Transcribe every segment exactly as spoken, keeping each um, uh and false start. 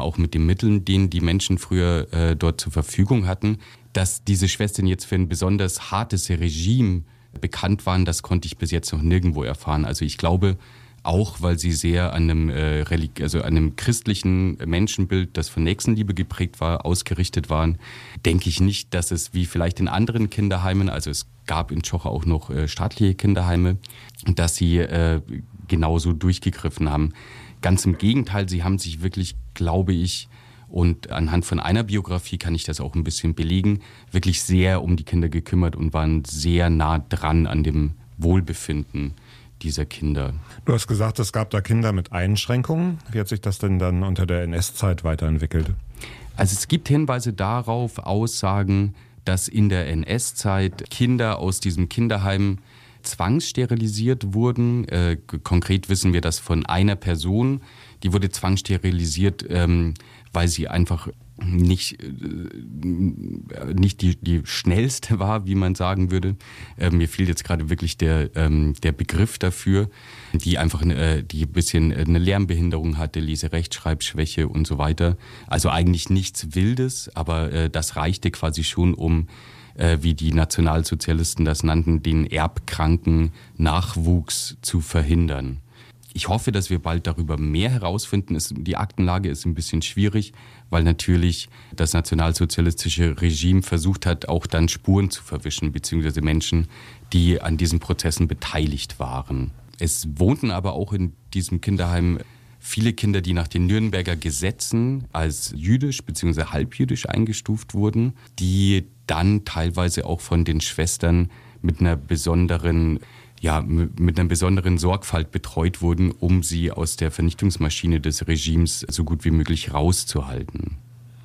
auch mit den Mitteln, denen die Menschen früher äh, dort zur Verfügung hatten. Dass diese Schwestern jetzt für ein besonders hartes Regime bekannt waren, das konnte ich bis jetzt noch nirgendwo erfahren. Also ich glaube, auch weil sie sehr an einem, äh, Religi- also an einem christlichen Menschenbild, das von Nächstenliebe geprägt war, ausgerichtet waren, denke ich nicht, dass es wie vielleicht in anderen Kinderheimen, also es gab in Tschocha auch noch äh, staatliche Kinderheime, dass sie äh, genauso durchgegriffen haben. Ganz im Gegenteil, sie haben sich wirklich, glaube ich, und anhand von einer Biografie kann ich das auch ein bisschen belegen, wirklich sehr um die Kinder gekümmert und waren sehr nah dran an dem Wohlbefinden dieser Kinder. Du hast gesagt, es gab da Kinder mit Einschränkungen. Wie hat sich das denn dann unter der N S-Zeit weiterentwickelt? Also es gibt Hinweise darauf, Aussagen, dass in der N S-Zeit Kinder aus diesem Kinderheim zwangssterilisiert wurden. Äh, konkret wissen wir das von einer Person, die wurde zwangssterilisiert, ähm, weil sie einfach nicht, äh, nicht die, die schnellste war, wie man sagen würde. Äh, mir fehlt jetzt gerade wirklich der, ähm, der Begriff dafür, die einfach äh, die ein bisschen eine Lernbehinderung hatte, Lese-Rechtschreibschwäche und so weiter. Also eigentlich nichts Wildes, aber äh, das reichte quasi schon, um, äh, wie die Nationalsozialisten das nannten, den erbkranken Nachwuchs zu verhindern. Ich hoffe, dass wir bald darüber mehr herausfinden. Es, die Aktenlage ist ein bisschen schwierig, weil natürlich das nationalsozialistische Regime versucht hat, auch dann Spuren zu verwischen, beziehungsweise Menschen, die an diesen Prozessen beteiligt waren. Es wohnten aber auch in diesem Kinderheim viele Kinder, die nach den Nürnberger Gesetzen als jüdisch bzw. halbjüdisch eingestuft wurden, die dann teilweise auch von den Schwestern mit einer besonderen ja, mit einer besonderen Sorgfalt betreut wurden, um sie aus der Vernichtungsmaschine des Regimes so gut wie möglich rauszuhalten.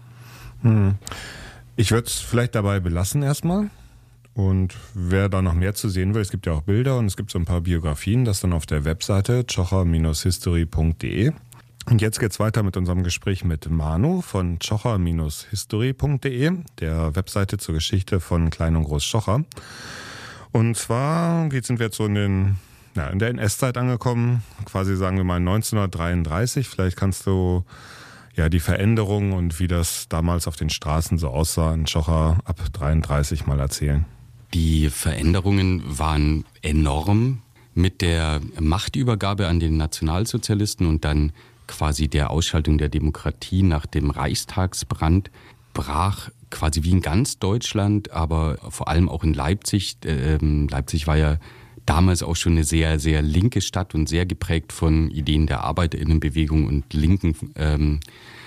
Hm. Ich würde es vielleicht dabei belassen erstmal. Und wer da noch mehr zu sehen will, es gibt ja auch Bilder und es gibt so ein paar Biografien, das dann auf der Webseite tschocha History punkt de. Und jetzt geht's weiter mit unserem Gespräch mit Manu von tschocha History punkt de, der Webseite zur Geschichte von Klein und Groß Tschocha. Und zwar jetzt sind wir jetzt so in, den, ja, in der N S-Zeit angekommen, quasi sagen wir mal neunzehnhundertdreiunddreißig. Vielleicht kannst du ja die Veränderungen und wie das damals auf den Straßen so aussah in Tschocha ab dreiunddreißig mal erzählen. Die Veränderungen waren enorm. Mit der Machtübergabe an den Nationalsozialisten und dann quasi der Ausschaltung der Demokratie nach dem Reichstagsbrand brach quasi wie in ganz Deutschland, aber vor allem auch in Leipzig. Äh, Leipzig war ja damals auch schon eine sehr, sehr linke Stadt und sehr geprägt von Ideen der ArbeiterInnenbewegung und linken ähm,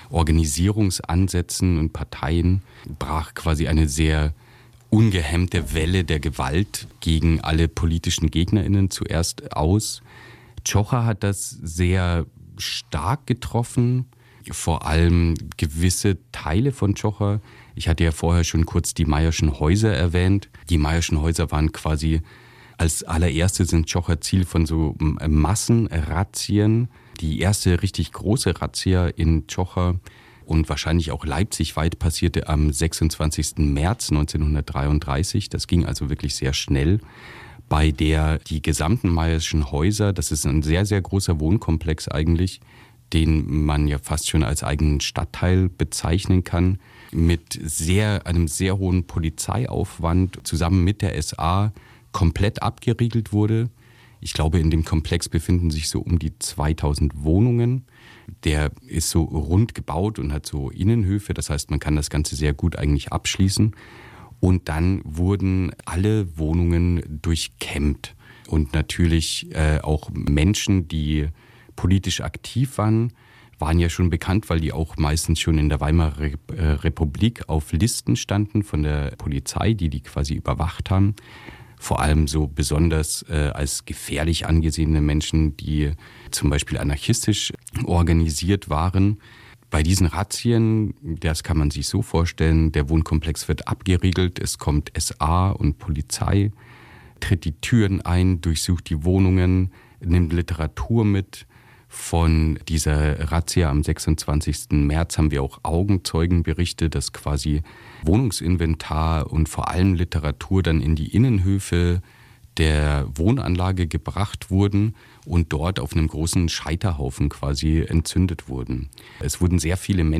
Organisierungsansätzen und Parteien. Brach quasi eine sehr ungehemmte Welle der Gewalt gegen alle politischen GegnerInnen zuerst aus. Tschocha hat das sehr stark getroffen. Vor allem gewisse Teile von Tschocha. Ich hatte ja vorher schon kurz die Mayer'schen Häuser erwähnt. Die Mayer'schen Häuser waren quasi als allererstes in Tschocha Ziel von so Massenrazzien. Die erste richtig große Razzia in Tschocha und wahrscheinlich auch leipzigweit passierte am sechsundzwanzigsten März neunzehnhundertdreiunddreißig. Das ging also wirklich sehr schnell, bei der die gesamten Mayer'schen Häuser, das ist ein sehr, sehr großer Wohnkomplex eigentlich, den man ja fast schon als eigenen Stadtteil bezeichnen kann, mit sehr, einem sehr hohen Polizeiaufwand zusammen mit der S A komplett abgeriegelt wurde. Ich glaube, in dem Komplex befinden sich so um die zweitausend Wohnungen. Der ist so rund gebaut und hat so Innenhöfe, das heißt, man kann das Ganze sehr gut eigentlich abschließen. Und dann wurden alle Wohnungen durchkämmt. Und natürlich äh, auch Menschen, die politisch aktiv waren, waren ja schon bekannt, weil die auch meistens schon in der Weimarer Republik auf Listen standen von der Polizei, die die quasi überwacht haben. Vor allem so besonders äh, als gefährlich angesehene Menschen, die zum Beispiel anarchistisch organisiert waren. Bei diesen Razzien, das kann man sich so vorstellen, der Wohnkomplex wird abgeriegelt, es kommt S A und Polizei, tritt die Türen ein, durchsucht die Wohnungen, nimmt Literatur mit. Von dieser Razzia am sechsundzwanzigsten März haben wir auch Augenzeugenberichte, dass quasi Wohnungsinventar und vor allem Literatur dann in die Innenhöfe der Wohnanlage gebracht wurden und dort auf einem großen Scheiterhaufen quasi entzündet wurden. Es wurden sehr viele Menschen